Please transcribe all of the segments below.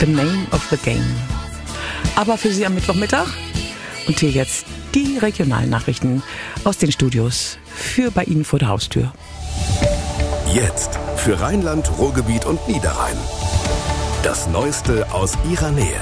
The Name of the Game. Aber für Sie am Mittwochmittag und hier jetzt die regionalen Nachrichten aus den Studios für bei Ihnen vor der Haustür. Jetzt für Rheinland, Ruhrgebiet und Niederrhein. Das Neueste aus Ihrer Nähe.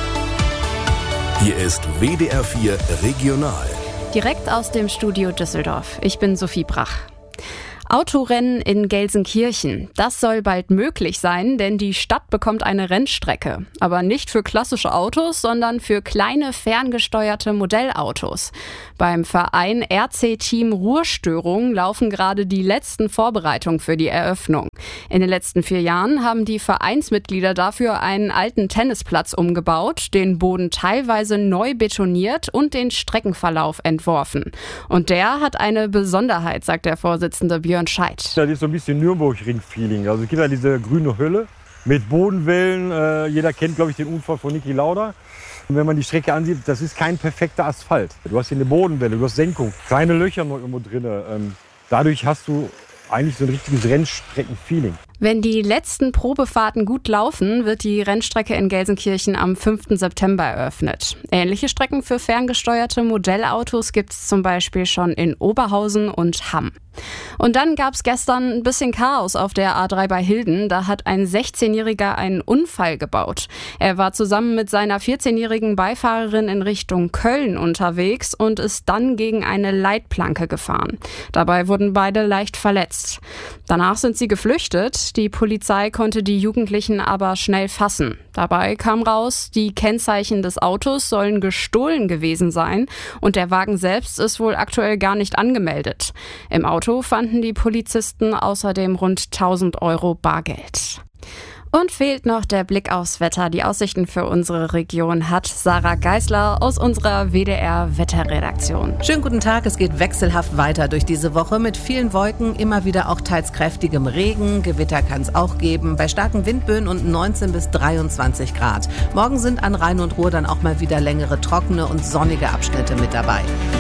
Hier ist WDR 4 Regional. Direkt aus dem Studio Düsseldorf. Ich bin Sophie Brach. Autorennen in Gelsenkirchen. Das soll bald möglich sein, denn die Stadt bekommt eine Rennstrecke. Aber nicht für klassische Autos, sondern für kleine ferngesteuerte Modellautos. Beim Verein RC Team Ruhrstörung laufen gerade die letzten Vorbereitungen für die Eröffnung. In den letzten 4 Jahren haben die Vereinsmitglieder dafür einen alten Tennisplatz umgebaut, den Boden teilweise neu betoniert und den Streckenverlauf entworfen. Und der hat eine Besonderheit, sagt der Vorsitzende Björn Scheidt. Das ist so ein bisschen Nürburgring-Feeling. Also es gibt ja diese grüne Hülle mit Bodenwellen. Jeder kennt, glaube ich, den Unfall von Niki Lauda. Und wenn man die Strecke ansieht, das ist kein perfekter Asphalt. Du hast hier eine Bodenwelle, du hast Senkung, kleine Löcher noch irgendwo drin. Dadurch hast du eigentlich so ein richtiges Rennstrecken-Feeling. Wenn die letzten Probefahrten gut laufen, wird die Rennstrecke in Gelsenkirchen am 5. September eröffnet. Ähnliche Strecken für ferngesteuerte Modellautos gibt es zum Beispiel schon in Oberhausen und Hamm. Und dann gab es gestern ein bisschen Chaos auf der A3 bei Hilden. Da hat ein 16-Jähriger einen Unfall gebaut. Er war zusammen mit seiner 14-jährigen Beifahrerin in Richtung Köln unterwegs und ist dann gegen eine Leitplanke gefahren. Dabei wurden beide leicht verletzt. Danach sind sie geflüchtet. Die Polizei konnte die Jugendlichen aber schnell fassen. Dabei kam raus, die Kennzeichen des Autos sollen gestohlen gewesen sein und der Wagen selbst ist wohl aktuell gar nicht angemeldet. Im Auto fanden die Polizisten außerdem rund 1.000 Euro Bargeld. Und fehlt noch der Blick aufs Wetter. Die Aussichten für unsere Region hat Sarah Geisler aus unserer WDR-Wetterredaktion. Schönen guten Tag, es geht wechselhaft weiter durch diese Woche mit vielen Wolken, immer wieder auch teils kräftigem Regen. Gewitter kann es auch geben, bei starken Windböen und 19 bis 23 Grad. Morgen sind an Rhein und Ruhr dann auch mal wieder längere, trockene und sonnige Abschnitte mit dabei.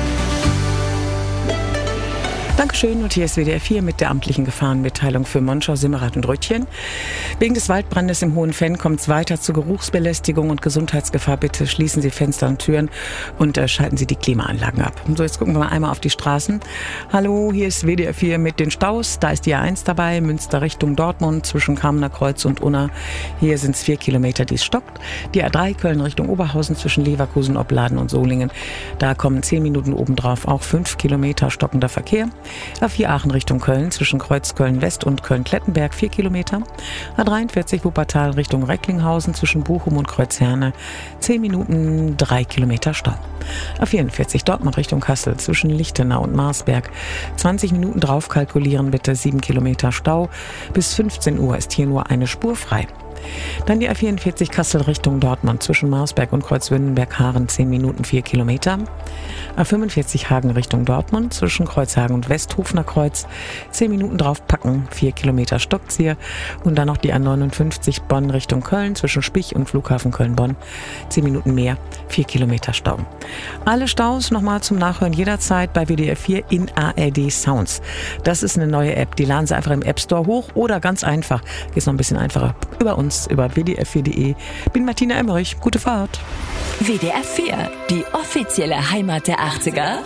Dankeschön und hier ist WDR 4 mit der amtlichen Gefahrenmitteilung für Monschau, Simmerath und Röttchen. Wegen des Waldbrandes im Hohen Fenn kommt es weiter zu Geruchsbelästigung und Gesundheitsgefahr. Bitte schließen Sie Fenster und Türen und schalten Sie die Klimaanlagen ab. So, jetzt gucken wir mal einmal auf die Straßen. Hallo, hier ist WDR 4 mit den Staus. Da ist die A1 dabei, Münster Richtung Dortmund zwischen Kamener Kreuz und Unna. Hier sind es 4 Kilometer, die es stockt. Die A3 Köln Richtung Oberhausen zwischen Leverkusen, Opladen und Solingen. Da kommen 10 Minuten obendrauf auch 5 Kilometer stockender Verkehr. A4 Aachen Richtung Köln zwischen Kreuz Köln-West und Köln-Klettenberg 4 Kilometer. A43 Wuppertal Richtung Recklinghausen zwischen Bochum und Kreuzherne 10 Minuten 3 Kilometer Stau. A44 Dortmund Richtung Kassel zwischen Lichtenau und Marsberg 20 Minuten drauf kalkulieren bitte, 7 Kilometer Stau. Bis 15 Uhr ist hier nur eine Spur frei. Dann die A44 Kassel Richtung Dortmund zwischen Marsberg und Kreuzwündenberg-Haaren 10 Minuten 4 Kilometer. A45 Hagen Richtung Dortmund zwischen Kreuzhagen und Westhofener Kreuz 10 Minuten draufpacken, 4 Kilometer stockt's hier. Und dann noch die A59 Bonn Richtung Köln zwischen Spich und Flughafen Köln-Bonn 10 Minuten mehr, 4 Kilometer Stau. Alle Staus nochmal zum Nachhören jederzeit bei WDR 4 in ARD Sounds. Das ist eine neue App, die laden Sie einfach im App Store hoch oder ganz einfach, geht's noch ein bisschen einfacher, über uns, über wdr4.de. Bin Martina Emmerich, gute Fahrt. WDR 4, die offizielle Heimat der 80er.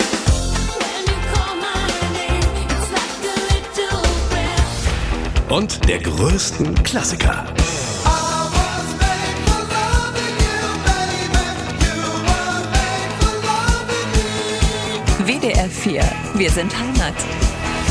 Und der größten Klassiker. WDR 4, wir sind Heimat.